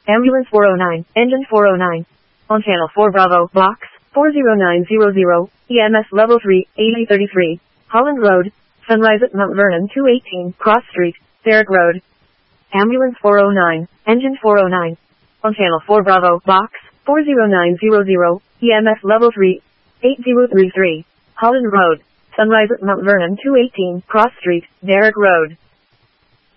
Ambulance 409, Engine 409. On Channel 4 Bravo, Box 40900, EMS Level 3, 8033, Holland Road, Sunrise at Mount Vernon 218, Cross Street, Derrick Road. Ambulance 409, Engine 409. On Channel 4 Bravo, Box 40900, EMS Level 3, 8033, Holland Road, Sunrise at Mount Vernon 218, Cross Street, Derrick Road.